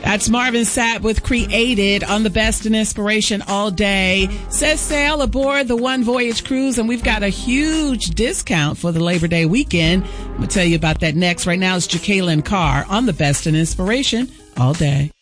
That's Marvin Sapp with Created on the Best in Inspiration all day. Says sail aboard the One Voyage Cruise, and we've got a huge discount for the Labor Day weekend. I'm going to tell you about that next. Right now, it's Jacqueline Carr on the Best in Inspiration all day.